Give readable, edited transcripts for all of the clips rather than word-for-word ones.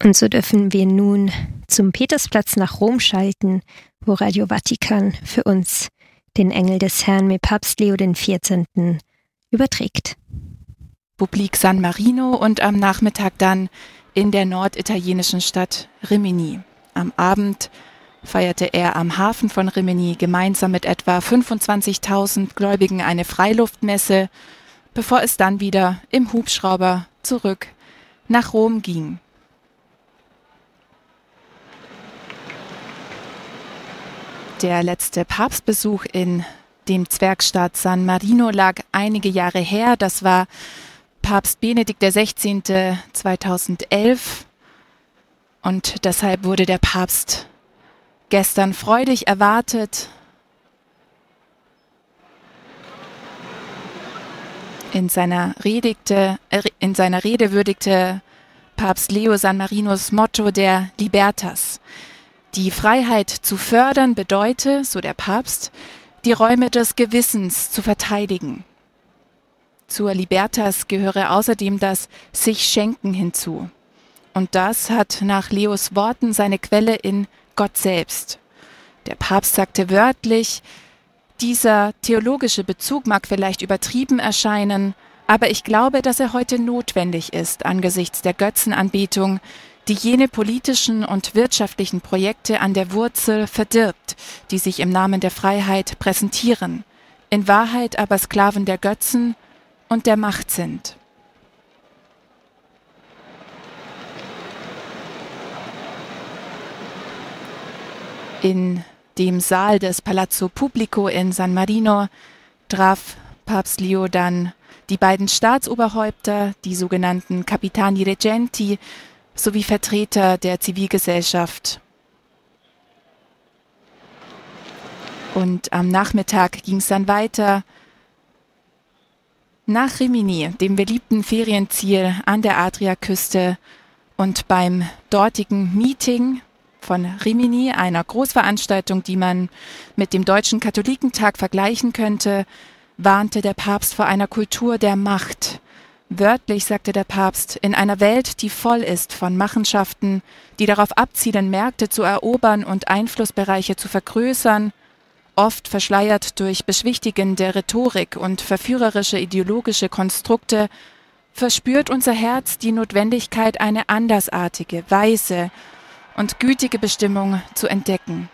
Und so dürfen wir nun zum Petersplatz nach Rom schalten, wo Radio Vatikan für uns den Engel des Herrn mit Papst Leo XIV. Überträgt. Republik San Marino und am Nachmittag dann in der norditalienischen Stadt Rimini. Am Abend feierte er am Hafen von Rimini gemeinsam mit etwa 25.000 Gläubigen eine Freiluftmesse, bevor es dann wieder im Hubschrauber zurück nach Rom ging. Der letzte Papstbesuch in dem Zwergstaat San Marino lag einige Jahre her. Das war Papst Benedikt XVI. 2011. Und deshalb wurde der Papst gestern freudig erwartet. In seiner Rede würdigte Papst Leo San Marinos Motto der Libertas. Die Freiheit zu fördern bedeute, so der Papst, die Räume des Gewissens zu verteidigen. Zur Libertas gehöre außerdem das Sich-Schenken hinzu. Und das hat nach Leos Worten seine Quelle in Gott selbst. Der Papst sagte wörtlich, dieser theologische Bezug mag vielleicht übertrieben erscheinen, aber ich glaube, dass er heute notwendig ist angesichts der Götzenanbetung, die jene politischen und wirtschaftlichen Projekte an der Wurzel verdirbt, die sich im Namen der Freiheit präsentieren, in Wahrheit aber Sklaven der Götzen und der Macht sind. In dem Saal des Palazzo Pubblico in San Marino traf Papst Leo dann die beiden Staatsoberhäupter, die sogenannten Capitani Reggenti, sowie Vertreter der Zivilgesellschaft. Und am Nachmittag ging es dann weiter nach Rimini, dem beliebten Ferienziel an der Adriaküste, und beim dortigen Meeting von Rimini, einer Großveranstaltung, die man mit dem Deutschen Katholikentag vergleichen könnte, warnte der Papst vor einer Kultur der Macht. Wörtlich sagte der Papst, in einer Welt, die voll ist von Machenschaften, die darauf abzielen, Märkte zu erobern und Einflussbereiche zu vergrößern, oft verschleiert durch beschwichtigende Rhetorik und verführerische ideologische Konstrukte, verspürt unser Herz die Notwendigkeit, eine andersartige, weise und gütige Bestimmung zu entdecken.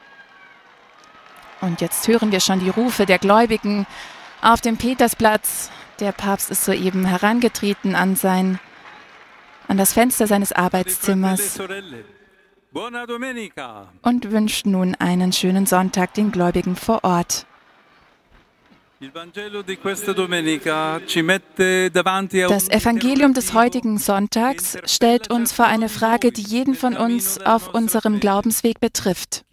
Und jetzt hören wir schon die Rufe der Gläubigen auf dem Petersplatz. Der Papst ist soeben herangetreten an das Fenster seines Arbeitszimmers und wünscht nun einen schönen Sonntag den Gläubigen vor Ort. Das Evangelium des heutigen Sonntags stellt uns vor eine Frage, die jeden von uns auf unserem Glaubensweg betrifft.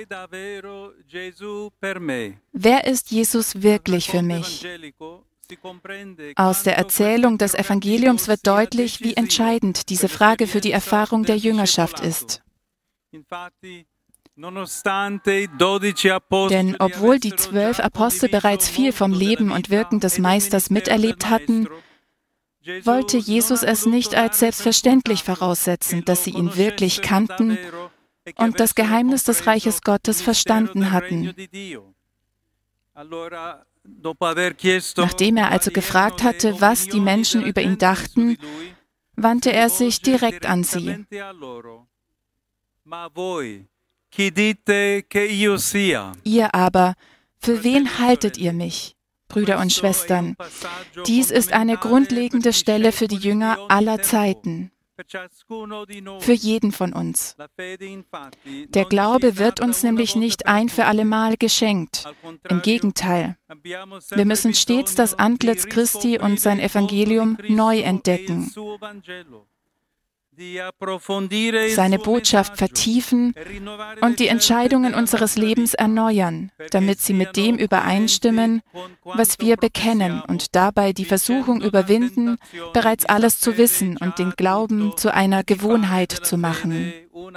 Wer ist Jesus wirklich für mich? Aus der Erzählung des Evangeliums wird deutlich, wie entscheidend diese Frage für die Erfahrung der Jüngerschaft ist. Denn obwohl die 12 Apostel bereits viel vom Leben und Wirken des Meisters miterlebt hatten, wollte Jesus es nicht als selbstverständlich voraussetzen, dass sie ihn wirklich kannten und das Geheimnis des Reiches Gottes verstanden hatten. Nachdem er also gefragt hatte, was die Menschen über ihn dachten, wandte er sich direkt an sie. Ihr aber, für wen haltet ihr mich, Brüder und Schwestern? Dies ist eine grundlegende Stelle für die Jünger aller Zeiten, für jeden von uns. Der Glaube wird uns nämlich nicht ein für allemal geschenkt. Im Gegenteil, wir müssen stets das Antlitz Christi und sein Evangelium neu entdecken, seine Botschaft vertiefen und die Entscheidungen unseres Lebens erneuern, damit sie mit dem übereinstimmen, was wir bekennen, und dabei die Versuchung überwinden, bereits alles zu wissen und den Glauben zu einer Gewohnheit zu machen.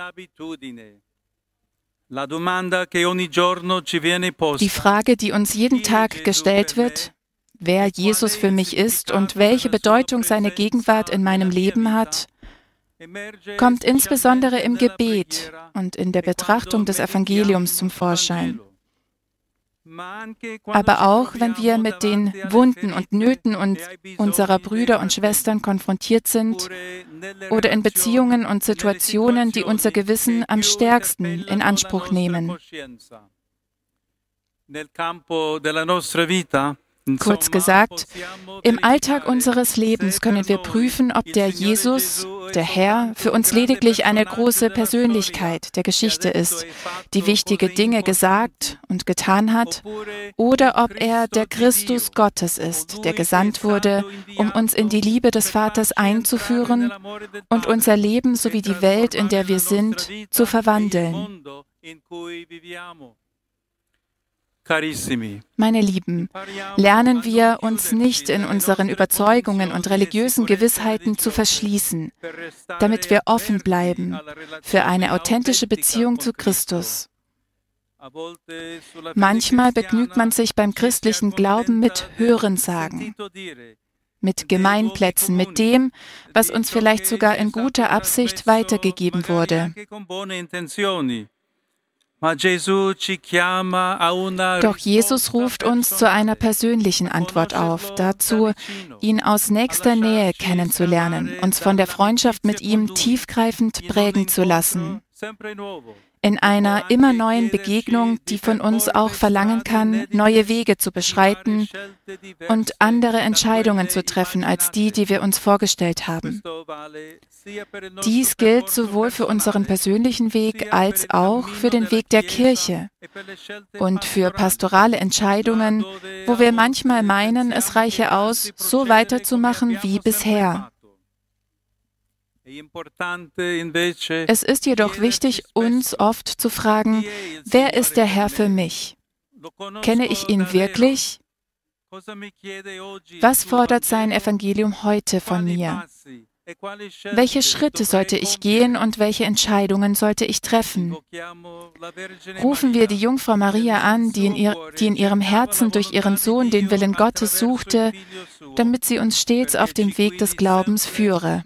Die Frage, die uns jeden Tag gestellt wird, wer Jesus für mich ist und welche Bedeutung seine Gegenwart in meinem Leben hat, kommt insbesondere im Gebet und in der Betrachtung des Evangeliums zum Vorschein. Aber auch, wenn wir mit den Wunden und Nöten unserer Brüder und Schwestern konfrontiert sind oder in Beziehungen und Situationen, die unser Gewissen am stärksten in Anspruch nehmen. Kurz gesagt, im Alltag unseres Lebens können wir prüfen, ob der Jesus, der Herr, für uns lediglich eine große Persönlichkeit der Geschichte ist, die wichtige Dinge gesagt und getan hat, oder ob er der Christus Gottes ist, der gesandt wurde, um uns in die Liebe des Vaters einzuführen und unser Leben sowie die Welt, in der wir sind, zu verwandeln. Meine Lieben, lernen wir, uns nicht in unseren Überzeugungen und religiösen Gewissheiten zu verschließen, damit wir offen bleiben für eine authentische Beziehung zu Christus. Manchmal begnügt man sich beim christlichen Glauben mit Hörensagen, mit Gemeinplätzen, mit dem, was uns vielleicht sogar in guter Absicht weitergegeben wurde. Doch Jesus ruft uns zu einer persönlichen Antwort auf, dazu, ihn aus nächster Nähe kennenzulernen, uns von der Freundschaft mit ihm tiefgreifend prägen zu lassen. In einer immer neuen Begegnung, die von uns auch verlangen kann, neue Wege zu beschreiten und andere Entscheidungen zu treffen als die, die wir uns vorgestellt haben. Dies gilt sowohl für unseren persönlichen Weg als auch für den Weg der Kirche und für pastorale Entscheidungen, wo wir manchmal meinen, es reiche aus, so weiterzumachen wie bisher. Es ist jedoch wichtig, uns oft zu fragen, wer ist der Herr für mich? Kenne ich ihn wirklich? Was fordert sein Evangelium heute von mir? Welche Schritte sollte ich gehen und welche Entscheidungen sollte ich treffen? Rufen wir die Jungfrau Maria an, die in ihrem Herzen durch ihren Sohn den Willen Gottes suchte, damit sie uns stets auf dem Weg des Glaubens führe.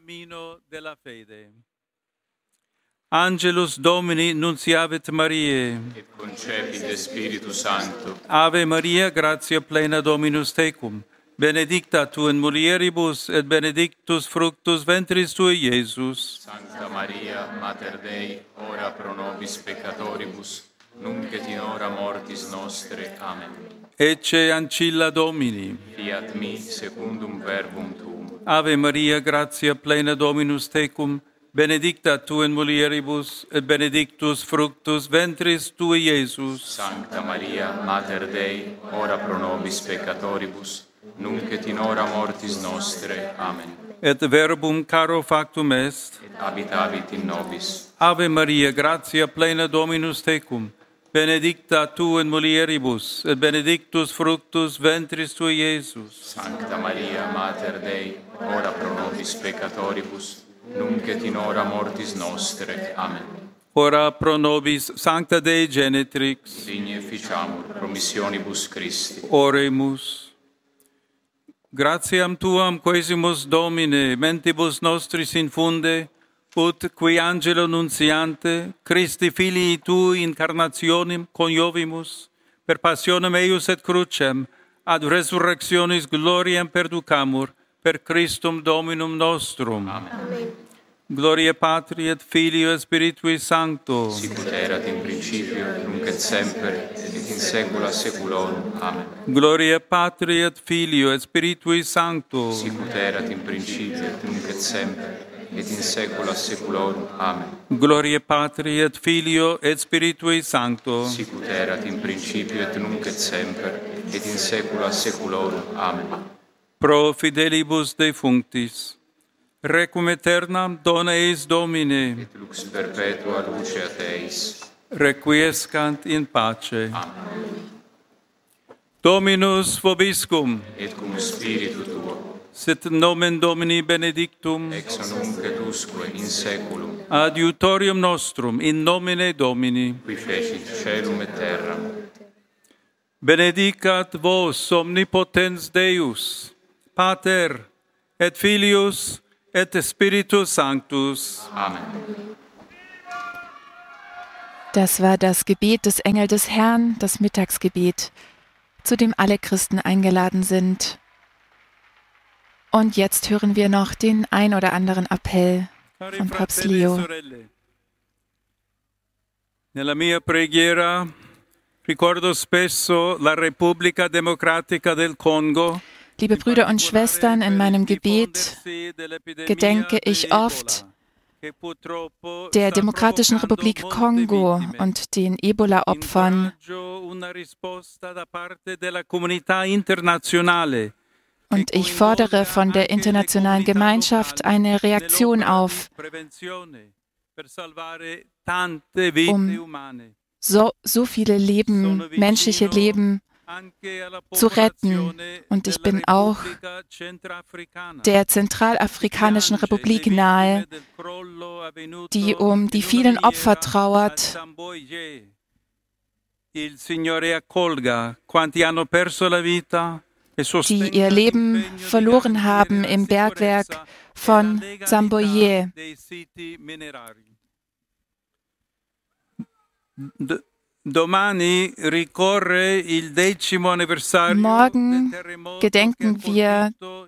Angelus Domini nunciavit Mariae, et concepit Spiritus Sancto. Ave Maria, gratia plena Dominus tecum, benedicta tu in mulieribus, et benedictus fructus ventris tui, Iesus. Sancta Maria, Mater Dei, ora pro nobis peccatoribus, nunc et in hora mortis nostre. Amen. Ecce ancilla Domini. Fiat mi secundum verbum tuum. Ave Maria, gratia plena Dominus tecum, benedicta tu in mulieribus, et benedictus fructus ventris tui, Iesus. Sancta Maria, Mater Dei, ora pro nobis peccatoribus, nunc et in hora mortis nostre. Amen. Et verbum caro factum est. Et habitavit in nobis. Ave Maria, gratia plena Dominus tecum, benedicta tu in mulieribus, et benedictus fructus ventris tui, Iesus. Sancta Maria, Mater Dei, ora pro nobis peccatoribus, nunc et in hora mortis nostre. Amen. Ora pro nobis, Sancta Dei Genitrix. Digne ficiamur promissionibus Christi. Oremus. Gratiam tuam quesimus Domine, mentibus nostris infunde, ut qui angelo nunciante, Christi filii tui incarnationem coniovimus, per passionem eius et crucem, ad resurrectionis gloriam perducamur, per Christum Dominum nostrum. Amen. Gloria Patri et Filio et Spiritui Sancto. Sicut erat in principio, nunc et semper, et in saecula saeculorum. Amen. Gloria Patri et Filio et Spiritui Sancto. Sicut erat in principio, nunc et semper, et in saecula saeculorum. Amen. Gloria Patri et Filio et Spiritui Sancto. Sicut erat in principio, et nunc et semper, et in saecula saeculorum. Amen. Pro fidelibus defunctis, requiem aeternam dona eis Domine, Et lux perpetua luceat eis. requiescant in pace. Amen. Dominus vobiscum, Et cum spiritu tuo, sit nomen Domini benedictum, ex nunc et usque in saeculum, adiutorium nostrum, in nomine Domini. qui fecit caelum et terram. Benedicat vos omnipotens Deus, Pater, et Filius, et Spiritus Sanctus. Amen. Das war das Gebet des Engel des Herrn, das Mittagsgebet, zu dem alle Christen eingeladen sind. Und jetzt hören wir noch den ein oder anderen Appell von Papst Leo. Nella mia preghiera ricordo spesso la Repubblica Democratica del Congo. Liebe Brüder und Schwestern, in meinem Gebet gedenke ich oft der Demokratischen Republik Kongo und den Ebola-Opfern. Und ich fordere von der internationalen Gemeinschaft eine Reaktion auf, um so viele Leben, menschliche Leben zu retten. Und ich bin auch der Zentralafrikanischen Republik nahe, die um die vielen Opfer trauert. Die ihr Leben verloren haben im Bergwerk von Zamboye. Morgen gedenken wir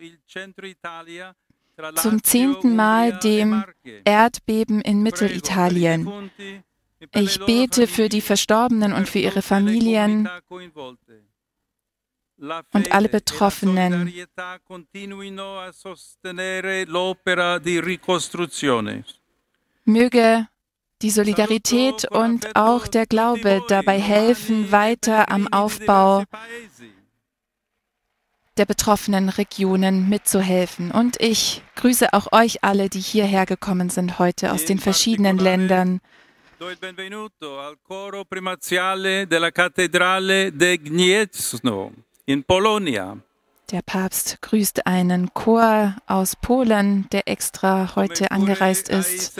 zum 10. Mal dem Erdbeben in Mittelitalien. Ich bete für die Verstorbenen und für ihre Familien und alle Betroffenen. Möge die Solidarität und auch der Glaube dabei helfen, weiter am Aufbau der betroffenen Regionen mitzuhelfen. Und ich grüße auch euch alle, die hierher gekommen sind heute aus den verschiedenen Ländern. Do il benvenuto al coro primaziale della Cattedrale de Gniezno in Polonia. Der Papst grüßt einen Chor aus Polen, der extra heute angereist ist.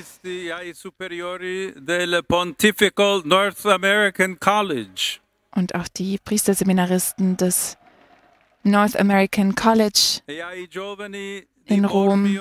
Und auch die Priesterseminaristen des North American College in Rom.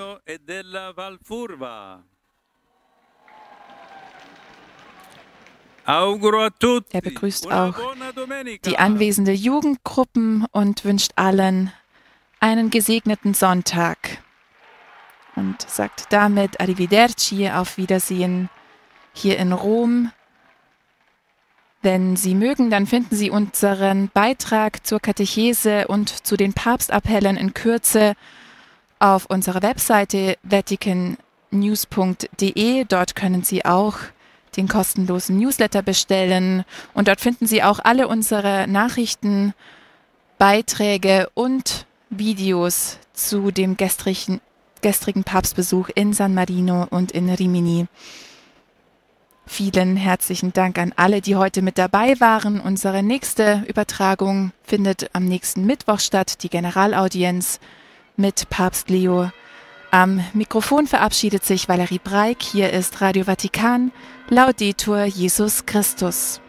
Er begrüßt auch die anwesende Jugendgruppen und wünscht allen einen gesegneten Sonntag und sagt damit Arrivederci, auf Wiedersehen hier in Rom. Wenn Sie mögen, dann finden Sie unseren Beitrag zur Katechese und zu den Papstappellen in Kürze auf unserer Webseite vaticannews.de. Dort können Sie auch den kostenlosen Newsletter bestellen und dort finden Sie auch alle unsere Nachrichten, Beiträge und Videos zu dem gestrigen Papstbesuch in San Marino und in Rimini. Vielen herzlichen Dank an alle, die heute mit dabei waren. Unsere nächste Übertragung findet am nächsten Mittwoch statt, die Generalaudienz mit Papst Leo. Am Mikrofon verabschiedet sich Valerie Breik. Hier ist Radio Vatikan. Laudetur Jesus Christus.